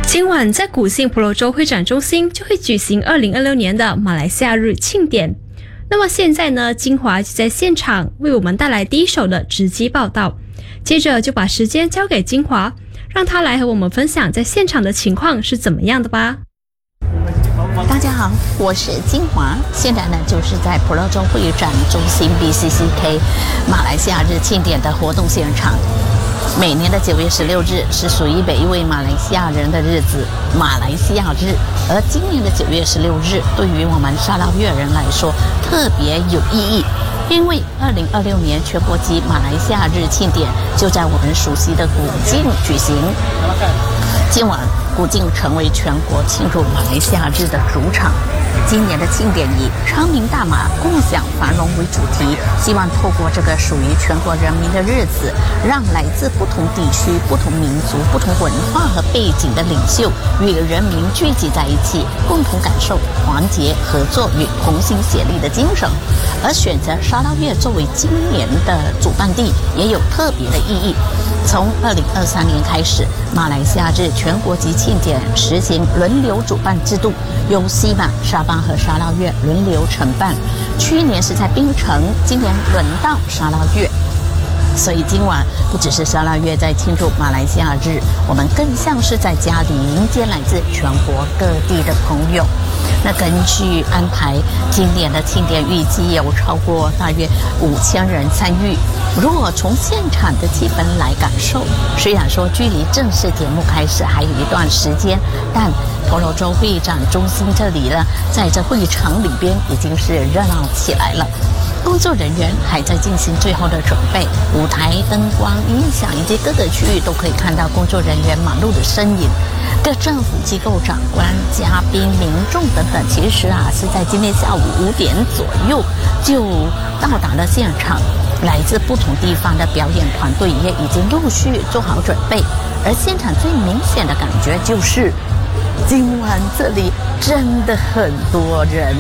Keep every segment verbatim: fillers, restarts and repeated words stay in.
今晚在古晋婆罗洲会展中心就会举行二零二六年的马来西亚日庆典。那么现在呢，金华就在现场为我们带来第一手的直击报道。接着就把时间交给金华，让他来和我们分享在现场的情况是怎么样的吧。 大家好，我是金华，现在呢就是在婆罗洲会展中心 B C C K 马来西亚日庆典的活动现场。每年的九月十六日是属于每一位马来西亚人的日子，马来西亚日。而今年的九月十六日对于我们沙捞越人来说特别有意义，因为二零二六年全国级马来西亚日庆典就在我们熟悉的古晋举行。今晚古晋成为全国庆祝马来西亚日的主场。今年的庆典以昌明大马共享繁荣为主题，希望透过这个属于全国人民的日子，让来自不同地区、不同民族、不同文化和背景的领袖与人民聚集在一起，共同感受团结、合作与同心协力的精神。而选择沙捞越作为今年的主办地也有特别的意义。从二零二三年开始，马来西亚日全国级庆典实行轮流主办制度，由西马、沙巴和沙捞越轮流承办。去年是在槟城，今年轮到沙捞越。所以今晚不只是沙捞越在庆祝马来西亚日，我们更像是在家里迎接来自全国各地的朋友。那根据安排，今年的庆典预计有超过大约五千人参与。如果从现场的气氛来感受，虽然说距离正式节目开始还有一段时间，但婆罗洲会展中心这里呢，在这会场里边已经是热闹起来了。工作人员还在进行最后的准备，舞台、灯光、音响以及各个区域都可以看到工作人员忙碌的身影。各政府机构长官、嘉宾、民众等等，其实啊是在今天下午五点左右就到达了现场。来自不同地方的表演团队也已经陆续做好准备，而现场最明显的感觉就是今晚这里真的很多人。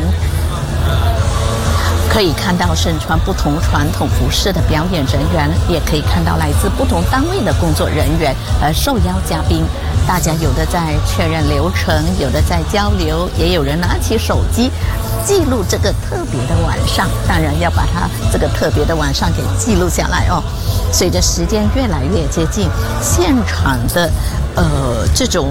可以看到身穿不同传统服饰的表演人员，也可以看到来自不同单位的工作人员和受邀嘉宾。大家有的在确认流程，有的在交流，也有人拿起手机记录这个特别的晚上。当然要把它这个特别的晚上给记录下来哦。随着时间越来越接近，现场的呃这种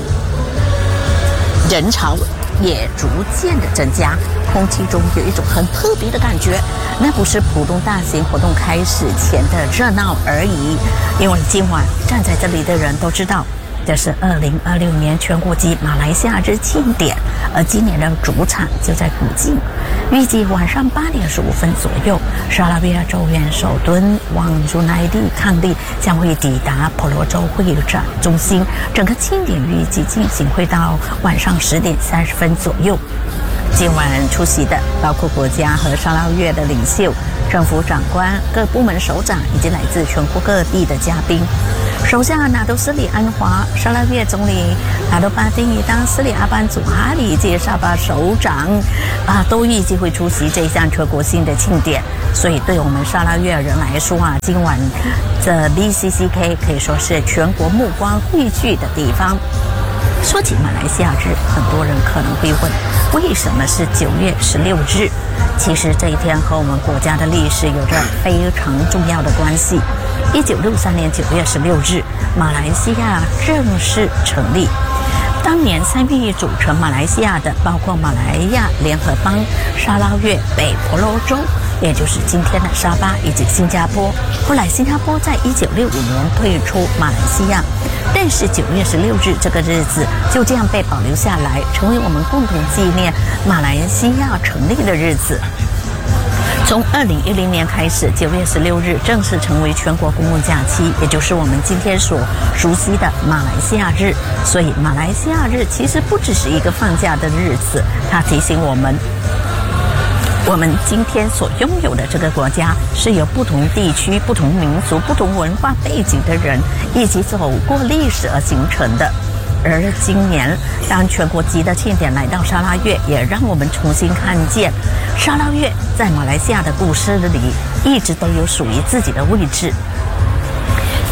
人潮也逐渐的增加，空气中有一种很特别的感觉，那不是普通大型活动开始前的热闹而已。因为今晚站在这里的人都知道，这是二零二六年全国级马来西亚日庆典，而今年的主场就在古晋。预计晚上八点十五分左右，沙捞越州元首敦旺朱奈蒂伉俪将会抵达婆罗洲会展中心。整个庆典预计进行会到晚上十点三十分左右。今晚出席的包括国家和沙捞越的领袖、政府长官、各部门首长以及来自全国各地的嘉宾。首相纳杜斯里安华、沙捞越总理纳杜巴丁伊当斯里阿班祖哈里以及沙巴首长啊，都预计会出席这项全国性的庆典。所以对我们沙捞越人来说啊，今晚这 B C C K 可以说是全国目光汇聚的地方。说起马来西亚日，很多人可能会问，为什么是九月十六日？其实这一天和我们国家的历史有着非常重要的关系。一九六三年九月十六日，马来西亚正式成立。当年参与组成马来西亚的包括马来亚联合邦、沙捞越、北婆罗洲，也就是今天的沙巴以及新加坡。后来新加坡在一九六五年退出马来西亚，但是九月十六日这个日子就这样被保留下来，成为我们共同纪念马来西亚成立的日子。从二零一零年开始，九月十六日正式成为全国公共假期，也就是我们今天所熟悉的马来西亚日。所以马来西亚日其实不只是一个放假的日子，它提醒我们，我们今天所拥有的这个国家是由不同地区、不同民族、不同文化背景的人一起走过历史而形成的。而今年当全国级的庆典来到沙捞越，也让我们重新看见沙捞越在马来西亚的故事里一直都有属于自己的位置。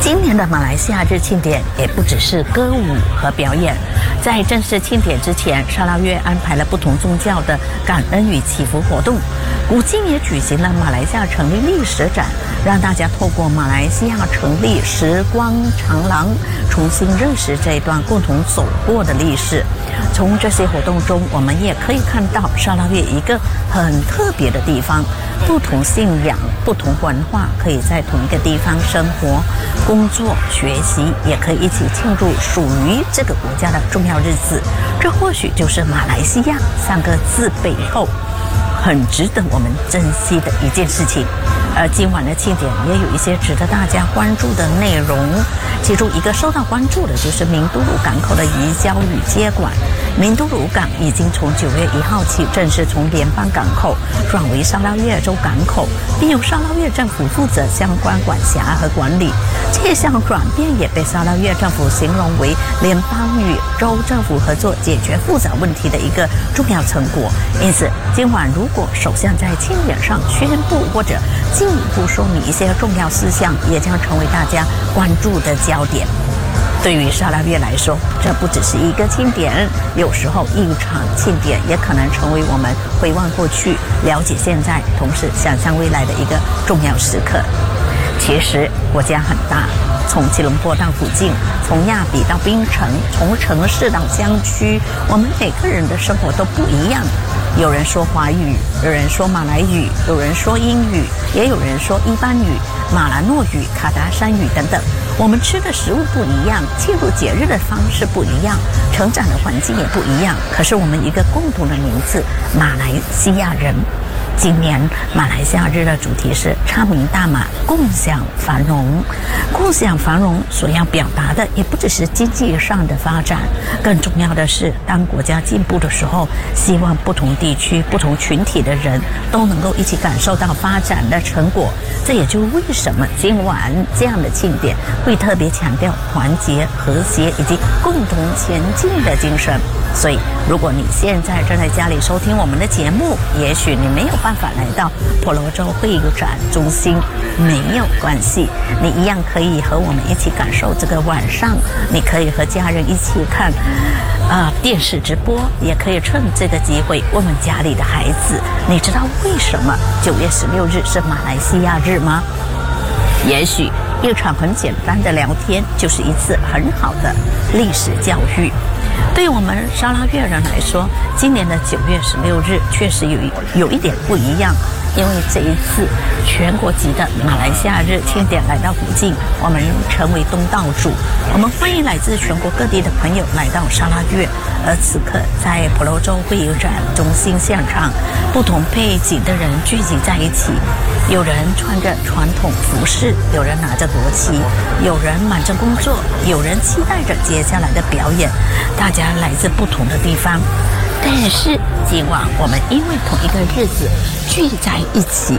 今年的马来西亚日庆典也不只是歌舞和表演，在正式庆典之前，沙捞越安排了不同宗教的感恩与祈福活动。古今也举行了马来西亚成立历史展，让大家透过马来西亚成立时光长廊，重新认识这一段共同走过的历史。从这些活动中，我们也可以看到沙捞越一个很特别的地方，不同信仰、不同文化可以在同一个地方生活、工作、学习，也可以一起庆祝属于这个国家的重要日子。这或许就是马来西亚三个字背后很值得我们珍惜的一件事情。而今晚的庆典也有一些值得大家关注的内容，其中一个受到关注的就是名都鲁港口的移交与接管。名都鲁港已经从九月一号起正式从联邦港口转为沙捞越州港口，并由沙捞越政府负责相关管辖和管理。这项转变也被沙捞越政府形容为联邦与州政府合作解决复杂问题的一个重要成果。因此，今晚如果首相在庆典上宣布或者进一步说明一些重要事项，也将成为大家关注的焦点。对于沙捞越来说，这不只是一个庆典，有时候一场庆典也可能成为我们回望过去、了解现在，同时想象未来的一个重要时刻。其实国家很大，从吉隆坡到福建，从亚比到槟城，从城市到乡区，我们每个人的生活都不一样。有人说华语，有人说马来语，有人说英语，也有人说伊班语、马来诺语、卡达山语等等。我们吃的食物不一样，庆祝节日的方式不一样，成长的环境也不一样。可是我们一个共同的名字——马来西亚人。今年马来西亚日的主题是昌明大马，共享繁荣。共享繁荣所要表达的也不只是经济上的发展，更重要的是，当国家进步的时候，希望不同地区、不同群体的人都能够一起感受到发展的成果。这也就为什么今晚这样的庆典会特别强调团结、和谐以及共同前进的精神。所以，如果你现在正在家里收听我们的节目，也许你没有办法来到婆罗洲会议展中心，没有关系，你一样可以和我们一起感受这个晚上。你可以和家人一起看啊、呃、电视直播，也可以趁这个机会问问家里的孩子，你知道为什么九月十六日是马来西亚日吗？也许一场很简单的聊天，就是一次很好的历史教育。对我们沙捞越人来说，今年的九月十六日确实有有一点不一样，因为这一次全国级的马来西亚日庆典来到福建，我们成为东道主，我们欢迎来自全国各地的朋友来到沙捞越。而此刻在婆罗洲会议展中心现场，不同背景的人聚集在一起，有人穿着传统服饰，有人拿着国旗，有人忙着工作，有人期待着接下来的表演。大家来自不同的地方，但是今晚我们因为同一个日子聚在一起，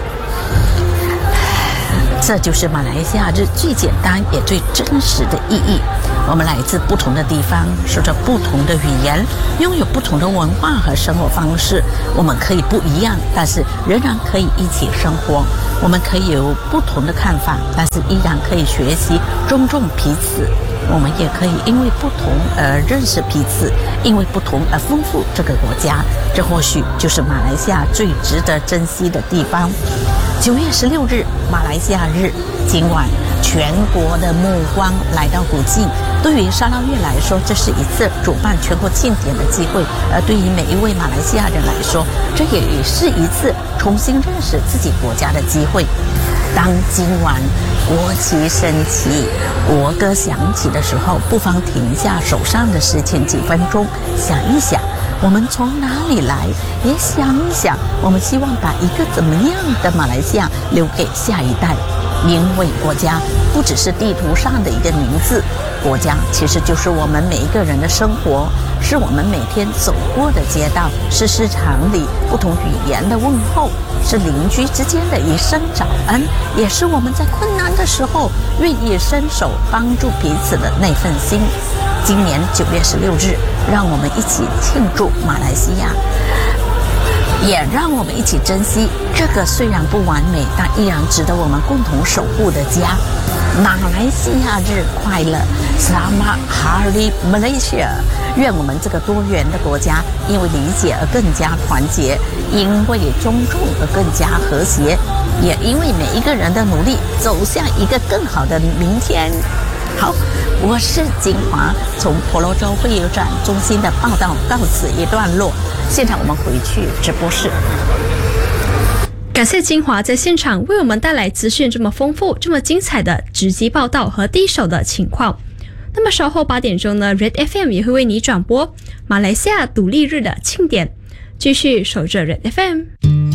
这就是马来西亚日最简单也最真实的意义。我们来自不同的地方，说着不同的语言，拥有不同的文化和生活方式。我们可以不一样，但是仍然可以一起生活。我们可以有不同的看法，但是依然可以学习尊重彼此。我们也可以因为不同而认识彼此，因为不同而丰富这个国家。这或许就是马来西亚最值得珍惜的地方。九月十六日，马来西亚日，今晚全国的目光来到福建。对于沙捞越来说，这是一次主办全国庆典的机会；而对于每一位马来西亚人来说，这也是一次重新认识自己国家的机会。当今晚国旗升起，国歌响起的时候，不妨停下手上的事情几分钟，想一想我们从哪里来，也想一想我们希望把一个怎么样的马来西亚留给下一代。因为国家不只是地图上的一个名字，国家其实就是我们每一个人的生活，是我们每天走过的街道，是市场里不同语言的问候，是邻居之间的一声早安，也是我们在困难的时候愿意伸手帮助彼此的那份心。今年九月十六日，让我们一起庆祝马来西亚，也让我们一起珍惜这个虽然不完美，但依然值得我们共同守护的家。 马来西亚日快乐 Selamat Hari Malaysia。愿我们这个多元的国家，因为理解而更加团结，因为尊重而更加和谐，也因为每一个人的努力走向一个更好的明天。好，我是金华，从婆罗洲会友展中心的报道到此一段落。现在我们回去直播室。 感谢金华在现场为我们带来资讯这么丰富、这么精彩的直击报道和第一手的情况。那么稍后八点钟呢 ，Red F M 也会为你转播马来西亚独立日的庆典，继续守着 Red F M。